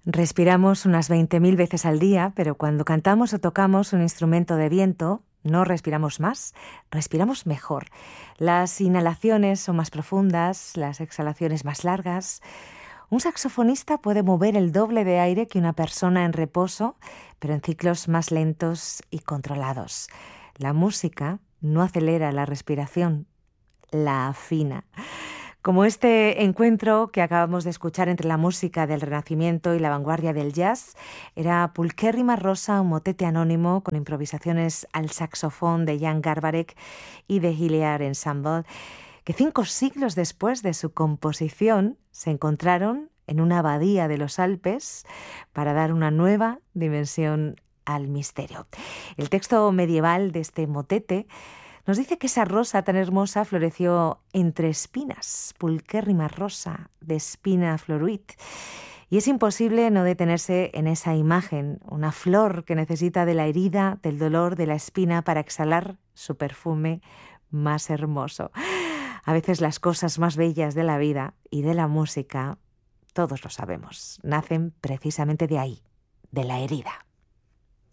Respiramos unas 20.000 veces al día, pero cuando cantamos o tocamos un instrumento de viento, no respiramos más, respiramos mejor. Las inhalaciones son más profundas, las exhalaciones más largas. Un saxofonista puede mover el doble de aire que una persona en reposo, pero en ciclos más lentos y controlados. La música no acelera la respiración, la afina. Como este encuentro que acabamos de escuchar entre la música del Renacimiento y la vanguardia del jazz, era Pulcherrima Rosa, un motete anónimo con improvisaciones al saxofón de Jan Garbarek y de Hilliard Ensemble, que 5 siglos después de su composición se encontraron en una abadía de los Alpes para dar una nueva dimensión al misterio. El texto medieval de este motete nos dice que esa rosa tan hermosa floreció entre espinas, Pulcherrima rosa, de espina floruit. Y es imposible no detenerse en esa imagen, una flor que necesita de la herida, del dolor, de la espina para exhalar su perfume más hermoso. A veces las cosas más bellas de la vida y de la música, todos lo sabemos, nacen precisamente de ahí, de la herida.